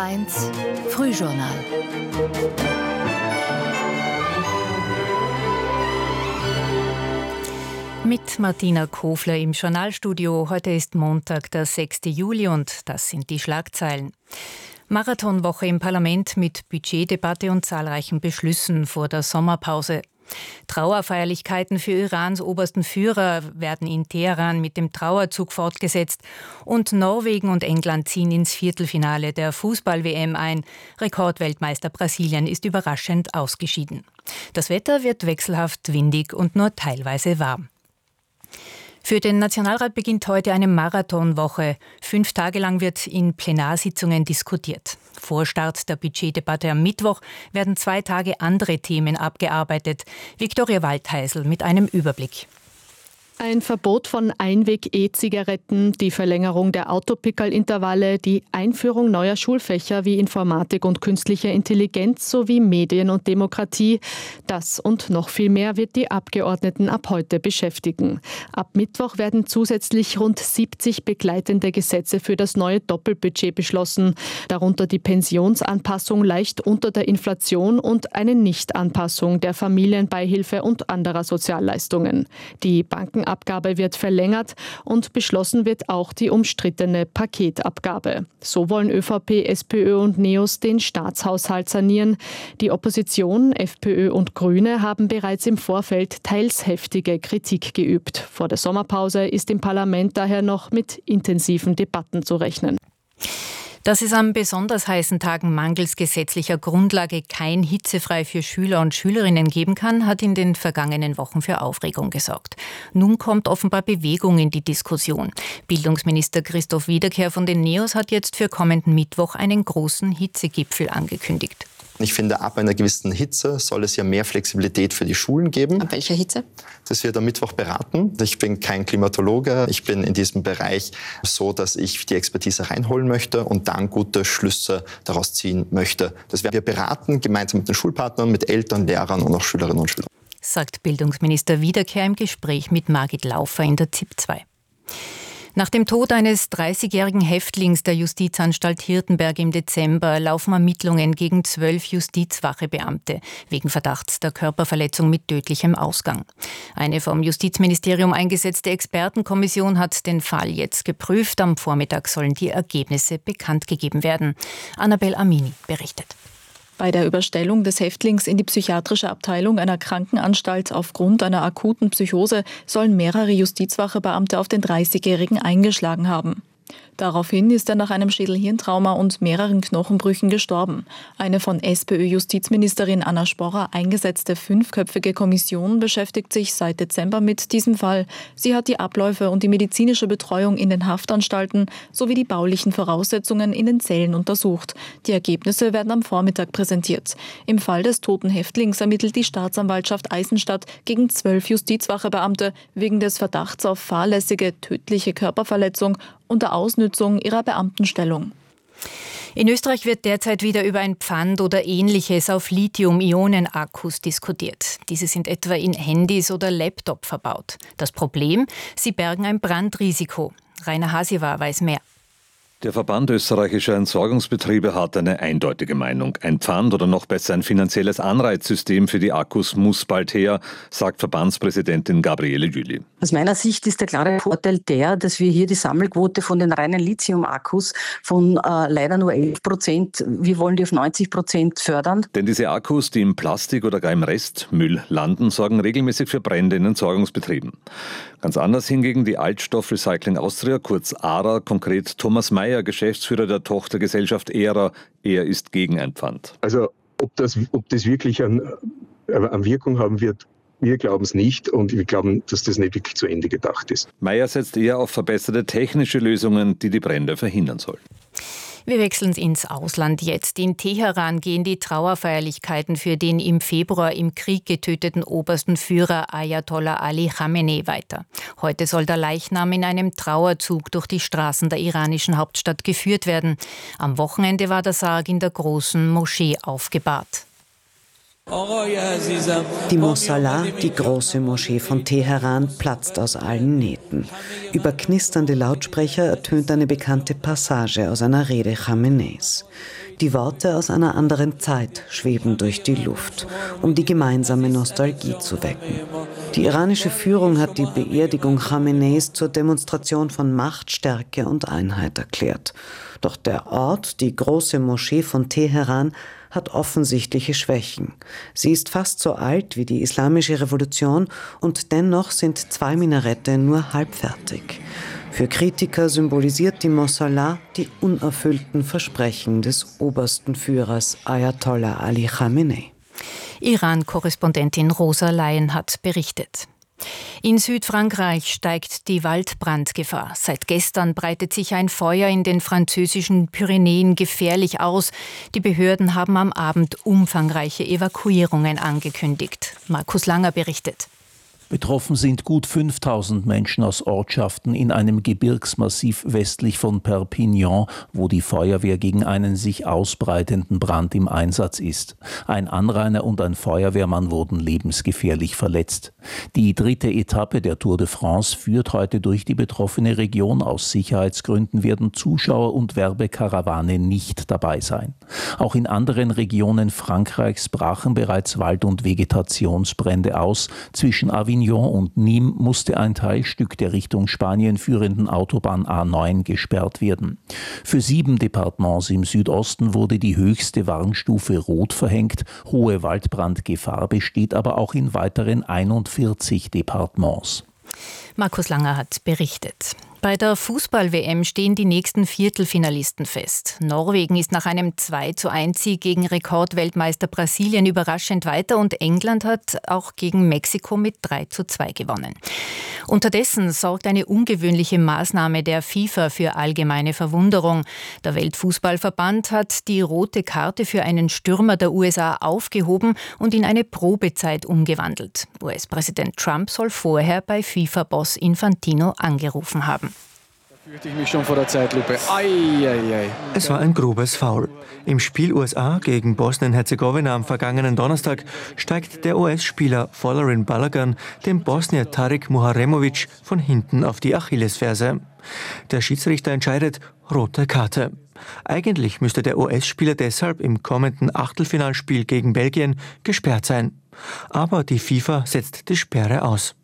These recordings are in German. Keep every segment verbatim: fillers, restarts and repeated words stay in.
eins Frühjournal. Mit Martina Kofler im Journalstudio. Heute ist Montag, der sechste Juli, und das sind die Schlagzeilen. Marathonwoche im Parlament mit Budgetdebatte und zahlreichen Beschlüssen vor der Sommerpause. Trauerfeierlichkeiten für Irans obersten Führer werden in Teheran mit dem Trauerzug fortgesetzt. Und Norwegen und England ziehen ins Viertelfinale der Fußball-W M ein. Rekordweltmeister Brasilien ist überraschend ausgeschieden. Das Wetter wird wechselhaft windig und nur teilweise warm. Für den Nationalrat beginnt heute eine Marathonwoche. Fünf Tage lang wird in Plenarsitzungen diskutiert. Vor Start der Budgetdebatte am Mittwoch werden zwei Tage andere Themen abgearbeitet. Viktoria Waldheisel mit einem Überblick. Ein Verbot von Einweg-E-Zigaretten, die Verlängerung der Autopickerl-Intervalle, die Einführung neuer Schulfächer wie Informatik und künstliche Intelligenz sowie Medien und Demokratie. Das und noch viel mehr wird die Abgeordneten ab heute beschäftigen. Ab Mittwoch werden zusätzlich rund siebzig begleitende Gesetze für das neue Doppelbudget beschlossen, darunter die Pensionsanpassung leicht unter der Inflation und eine Nichtanpassung der Familienbeihilfe und anderer Sozialleistungen. Die Banken Abgabe wird verlängert und beschlossen wird auch die umstrittene Paketabgabe. So wollen ÖVP, SPÖ und NEOS den Staatshaushalt sanieren. Die Opposition, FPÖ und Grüne, haben bereits im Vorfeld teils heftige Kritik geübt. Vor der Sommerpause ist im Parlament daher noch mit intensiven Debatten zu rechnen. Dass es an besonders heißen Tagen mangels gesetzlicher Grundlage kein Hitzefrei für Schüler und Schülerinnen geben kann, hat in den vergangenen Wochen für Aufregung gesorgt. Nun kommt offenbar Bewegung in die Diskussion. Bildungsminister Christoph Wiederkehr von den NEOS hat jetzt für kommenden Mittwoch einen großen Hitzegipfel angekündigt. Ich finde, ab einer gewissen Hitze soll es ja mehr Flexibilität für die Schulen geben. Ab welcher Hitze? Das wird am Mittwoch beraten. Ich bin kein Klimatologe. Ich bin in diesem Bereich so, dass ich die Expertise reinholen möchte und dann gute Schlüsse daraus ziehen möchte. Das werden wir beraten, gemeinsam mit den Schulpartnern, mit Eltern, Lehrern und auch Schülerinnen und Schülern. Sagt Bildungsminister Wiederkehr im Gespräch mit Margit Laufer in der Z I P zwei. Nach dem Tod eines dreißigjährigen Häftlings der Justizanstalt Hirtenberg im Dezember laufen Ermittlungen gegen zwölf Justizwachebeamte wegen Verdachts der Körperverletzung mit tödlichem Ausgang. Eine vom Justizministerium eingesetzte Expertenkommission hat den Fall jetzt geprüft. Am Vormittag sollen die Ergebnisse bekannt gegeben werden. Annabel Amini berichtet. Bei der Überstellung des Häftlings in die psychiatrische Abteilung einer Krankenanstalt aufgrund einer akuten Psychose sollen mehrere Justizwachebeamte auf den dreißigjährigen eingeschlagen haben. Daraufhin ist er nach einem Schädelhirntrauma und mehreren Knochenbrüchen gestorben. Eine von SPÖ-Justizministerin Anna Sporrer eingesetzte fünfköpfige Kommission beschäftigt sich seit Dezember mit diesem Fall. Sie hat die Abläufe und die medizinische Betreuung in den Haftanstalten sowie die baulichen Voraussetzungen in den Zellen untersucht. Die Ergebnisse werden am Vormittag präsentiert. Im Fall des toten Häftlings ermittelt die Staatsanwaltschaft Eisenstadt gegen zwölf Justizwachebeamte wegen des Verdachts auf fahrlässige, tödliche Körperverletzung unter Ausnützung ihrer Beamtenstellung. In Österreich wird derzeit wieder über ein Pfand oder Ähnliches auf Lithium-Ionen-Akkus diskutiert. Diese sind etwa in Handys oder Laptop verbaut. Das Problem? Sie bergen ein Brandrisiko. Rainer Hasiwa weiß mehr. Der Verband österreichischer Entsorgungsbetriebe hat eine eindeutige Meinung. Ein Pfand oder noch besser ein finanzielles Anreizsystem für die Akkus muss bald her, sagt Verbandspräsidentin Gabriele Jüli. Aus meiner Sicht ist der klare Vorteil der, dass wir hier die Sammelquote von den reinen Lithium-Akkus von äh, leider nur elf Prozent, wir wollen die auf neunzig Prozent fördern. Denn diese Akkus, die im Plastik oder gar im Restmüll landen, sorgen regelmäßig für Brände in Entsorgungsbetrieben. Ganz anders hingegen die Altstoff Recycling Austria, kurz A R A, konkret Thomas Meyer, Geschäftsführer der Tochtergesellschaft E R A. Er ist gegen ein Pfand. Also ob das, ob das wirklich an, an Wirkung haben wird, wir glauben es nicht und wir glauben, dass das nicht wirklich zu Ende gedacht ist. Meyer setzt eher auf verbesserte technische Lösungen, die die Brände verhindern sollen. Wir wechseln ins Ausland jetzt. In Teheran gehen die Trauerfeierlichkeiten für den im Februar im Krieg getöteten obersten Führer Ayatollah Ali Khamenei weiter. Heute soll der Leichnam in einem Trauerzug durch die Straßen der iranischen Hauptstadt geführt werden. Am Wochenende war der Sarg in der großen Moschee aufgebahrt. Die Mosalla, die große Moschee von Teheran, platzt aus allen Nähten. Über knisternde Lautsprecher ertönt eine bekannte Passage aus einer Rede Khameneis. Die Worte aus einer anderen Zeit schweben durch die Luft, um die gemeinsame Nostalgie zu wecken. Die iranische Führung hat die Beerdigung Khameneis zur Demonstration von Macht, Stärke und Einheit erklärt. Doch der Ort, die große Moschee von Teheran, hat offensichtliche Schwächen. Sie ist fast so alt wie die Islamische Revolution und dennoch sind zwei Minarette nur halbfertig. Für Kritiker symbolisiert die Mosalla die unerfüllten Versprechen des obersten Führers Ayatollah Ali Khamenei. Iran-Korrespondentin Rosa Leyen hat berichtet. In Südfrankreich steigt die Waldbrandgefahr. Seit gestern breitet sich ein Feuer in den französischen Pyrenäen gefährlich aus. Die Behörden haben am Abend umfangreiche Evakuierungen angekündigt. Markus Langer berichtet. Betroffen sind gut fünftausend Menschen aus Ortschaften in einem Gebirgsmassiv westlich von Perpignan, wo die Feuerwehr gegen einen sich ausbreitenden Brand im Einsatz ist. Ein Anrainer und ein Feuerwehrmann wurden lebensgefährlich verletzt. Die dritte Etappe der Tour de France führt heute durch die betroffene Region. Aus Sicherheitsgründen werden Zuschauer und Werbekarawane nicht dabei sein. Auch in anderen Regionen Frankreichs brachen bereits Wald- und Vegetationsbrände aus. Zwischen Avignon und Nîmes musste ein Teilstück der Richtung Spanien führenden Autobahn A neun gesperrt werden. Für sieben Departements im Südosten wurde die höchste Warnstufe Rot verhängt. Hohe Waldbrandgefahr besteht aber auch in weiteren einundvierzig Departements. Markus Langer hat berichtet. Bei der Fußball-W M stehen die nächsten Viertelfinalisten fest. Norwegen ist nach einem zwei zu eins Sieg gegen Rekordweltmeister Brasilien überraschend weiter und England hat auch gegen Mexiko mit drei zu zwei gewonnen. Unterdessen sorgt eine ungewöhnliche Maßnahme der FIFA für allgemeine Verwunderung. Der Weltfußballverband hat die rote Karte für einen Stürmer der U S A aufgehoben und in eine Probezeit umgewandelt. U S-Präsident Trump soll vorher bei FIFA-Boss Infantino angerufen haben. Fürchte ich mich schon vor der Zeitlupe. Ai, ai, ai. Es war ein grobes Foul. Im Spiel U S A gegen Bosnien-Herzegowina am vergangenen Donnerstag steigt der U S-Spieler Folarin Balogun dem Bosnier Tarik Muharemovic von hinten auf die Achillesferse. Der Schiedsrichter entscheidet rote Karte. Eigentlich müsste der U S-Spieler deshalb im kommenden Achtelfinalspiel gegen Belgien gesperrt sein. Aber die FIFA setzt die Sperre aus.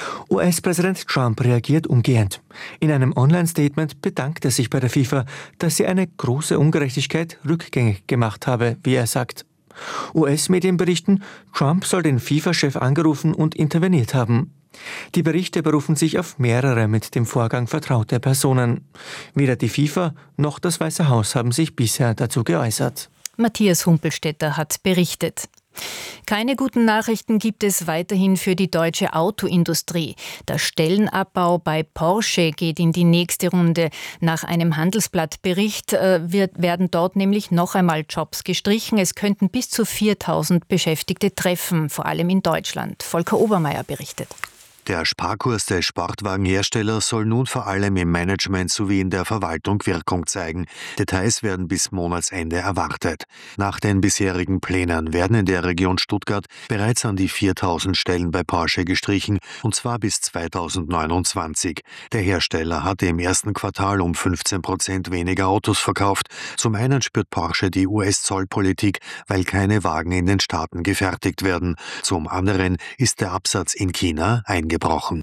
U S-Präsident Trump reagiert umgehend. In einem Online-Statement bedankt er sich bei der FIFA, dass sie eine große Ungerechtigkeit rückgängig gemacht habe, wie er sagt. U S-Medien berichten, Trump soll den FIFA-Chef angerufen und interveniert haben. Die Berichte berufen sich auf mehrere mit dem Vorgang vertraute Personen. Weder die FIFA noch das Weiße Haus haben sich bisher dazu geäußert. Matthias Humpelstädter hat berichtet. Keine guten Nachrichten gibt es weiterhin für die deutsche Autoindustrie. Der Stellenabbau bei Porsche geht in die nächste Runde. Nach einem Handelsblattbericht äh, wird, werden dort nämlich noch einmal Jobs gestrichen. Es könnten bis zu viertausend Beschäftigte treffen, vor allem in Deutschland. Volker Obermeier berichtet. Der Sparkurs des Sportwagenherstellers soll nun vor allem im Management sowie in der Verwaltung Wirkung zeigen. Details werden bis Monatsende erwartet. Nach den bisherigen Plänen werden in der Region Stuttgart bereits an die viertausend Stellen bei Porsche gestrichen, und zwar bis zweitausendneunundzwanzig. Der Hersteller hatte im ersten Quartal um fünfzehn Prozent weniger Autos verkauft. Zum einen spürt Porsche die U S-Zollpolitik, weil keine Wagen in den Staaten gefertigt werden. Zum anderen ist der Absatz in China eingebrochen.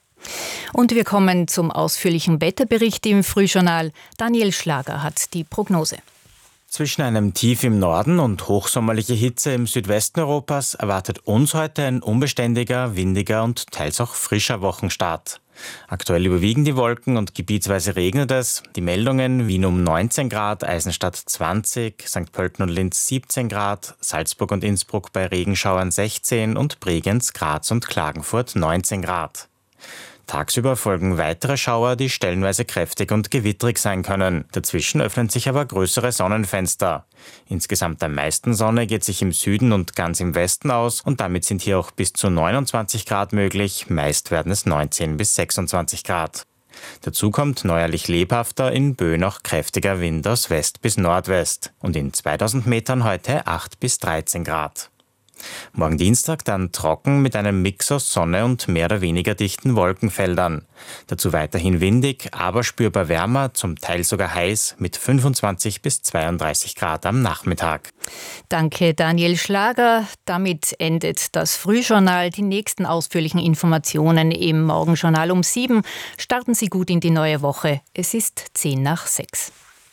Und wir kommen zum ausführlichen Wetterbericht im Frühjournal. Daniel Schlager hat die Prognose. Zwischen einem Tief im Norden und hochsommerliche Hitze im Südwesten Europas erwartet uns heute ein unbeständiger, windiger und teils auch frischer Wochenstart. Aktuell überwiegen die Wolken und gebietsweise regnet es. Die Meldungen: Wien um neunzehn Grad, Eisenstadt zwanzig, Sankt Pölten und Linz siebzehn Grad, Salzburg und Innsbruck bei Regenschauern sechzehn und Bregenz, Graz und Klagenfurt neunzehn Grad. Tagsüber folgen weitere Schauer, die stellenweise kräftig und gewittrig sein können. Dazwischen öffnen sich aber größere Sonnenfenster. Insgesamt am meisten Sonne geht sich im Süden und ganz im Westen aus und damit sind hier auch bis zu neunundzwanzig Grad möglich. Meist werden es neunzehn bis sechsundzwanzig Grad. Dazu kommt neuerlich lebhafter, in Böen auch kräftiger Wind aus West bis Nordwest und in zweitausend Metern heute acht bis dreizehn Grad. Morgen Dienstag dann trocken mit einem Mix aus Sonne und mehr oder weniger dichten Wolkenfeldern. Dazu weiterhin windig, aber spürbar wärmer, zum Teil sogar heiß mit fünfundzwanzig bis zweiunddreißig Grad am Nachmittag. Danke, Daniel Schlager. Damit endet das Frühjournal. Die nächsten ausführlichen Informationen im Morgenjournal um sieben. Starten Sie gut in die neue Woche. Es ist zehn nach sechs.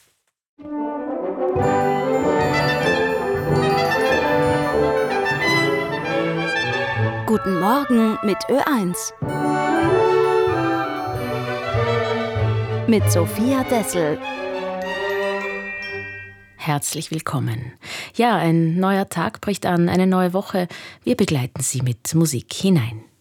Guten Morgen mit Ö eins. Mit Sophia Dessel. Herzlich willkommen. Ja, ein neuer Tag bricht an, eine neue Woche. Wir begleiten Sie mit Musik hinein.